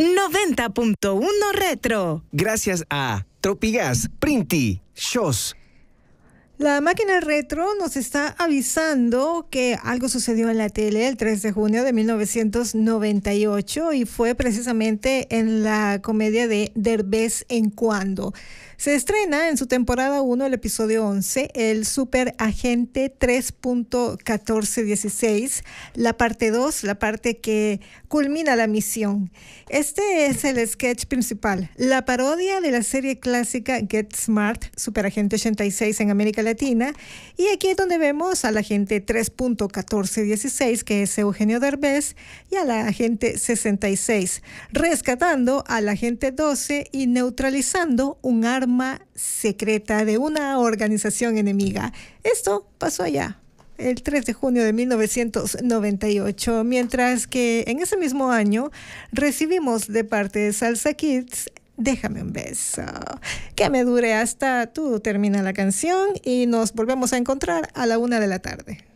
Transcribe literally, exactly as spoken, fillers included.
noventa punto uno Retro. Gracias a Tropigas, Printi, Shos. La máquina retro nos está avisando que algo sucedió en la tele el tres de junio de mil novecientos noventa y ocho y fue precisamente en la comedia de Derbez en Cuando. Se estrena en su temporada uno el episodio once, el Super Agente tres punto catorce dieciséis, la parte dos, la parte que culmina la misión. Este es el sketch principal, la parodia de la serie clásica Get Smart, Super Agente ochenta y seis en América Latina, y aquí es donde vemos al agente tres punto catorce dieciséis, que es Eugenio Derbez, y a la agente sesenta y seis, rescatando al agente doce y neutralizando un arma secreta de una organización enemiga. Esto pasó allá el tres de junio de mil novecientos noventa y ocho, mientras que en ese mismo año recibimos de parte de Salsa Kids Déjame un beso, que me dure hasta tú termina la canción, y nos volvemos a encontrar a la una de la tarde.